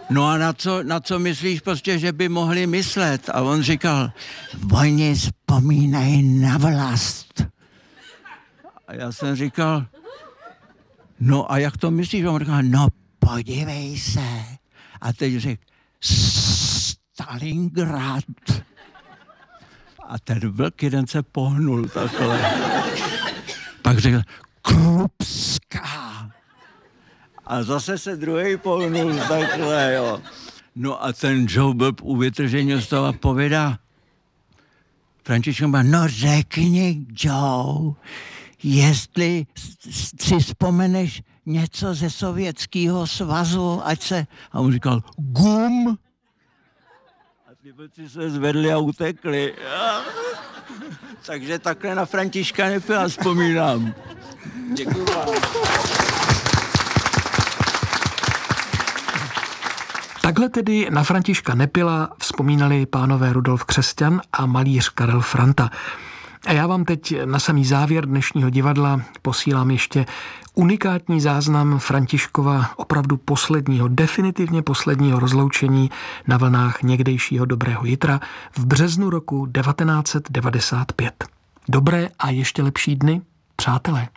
no a na co myslíš prostě, že by mohli myslet? A on říkal, oni vzpomínají na vlast. A já jsem říkal, no a jak to myslíš? A on říkal, no podívej se. A teď řekl, Stalingrad. A ten vlk jeden se pohnul takhle. Pak řekl, Krupská. A zase se druhý pohnul takhle, jo. No a ten Joe byl u vytržení z toho povědá. František má, no řekni, Joe, jestli si vzpomeneš něco ze Sovětského svazu, ať se... A on říkal, gum. A ty vlci se zvedli a utekli. Takže takhle na Františka Nepila vzpomínám. Děkuju vám. Takhle tedy na Františka Nepila vzpomínali pánové Rudolf Křesťan a malíř Karel Franta. A já vám teď na samý závěr dnešního divadla posílám ještě unikátní záznam Františkova opravdu posledního, definitivně posledního rozloučení na vlnách někdejšího Dobrého Jitra v březnu roku 1995. Dobré a ještě lepší dny, přátelé.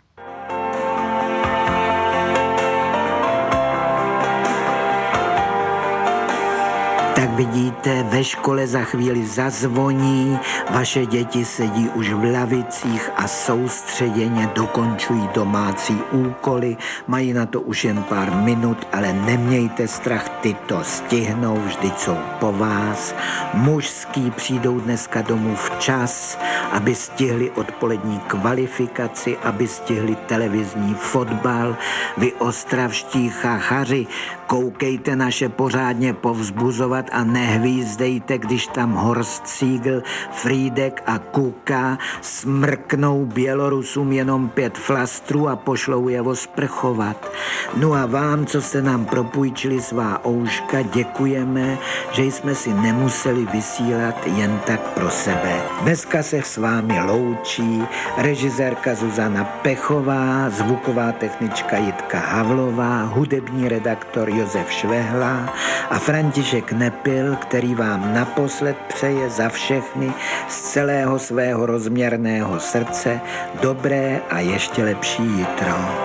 Tak vidíte, ve škole za chvíli zazvoní, vaše děti sedí už v lavicích a soustředěně dokončují domácí úkoly, mají na to už jen pár minut, ale nemějte strach, ty to stihnou, vždyť jsou po vás. Mužský přijdou dneska domů včas, aby stihli odpolední kvalifikaci, aby stihli televizní fotbal. Vy ostravští chachaři, koukejte naše pořádně povzbuzovat a nehvízdejte, když tam Horst Siegel, Frýdek a Kuka smrknou Bělorusům jenom 5 flastrů a pošlou je osprchovat. No a vám, co jste nám propůjčili svá ouška, děkujeme, že jsme si nemuseli vysílat jen tak pro sebe. Dneska se s vámi loučí režisérka Zuzana Pechová, zvuková technička Jitka Havlová, hudební redaktor Josef Švehla a František Nepil, který vám naposled přeje za všechny z celého svého rozměrného srdce dobré a ještě lepší jitro.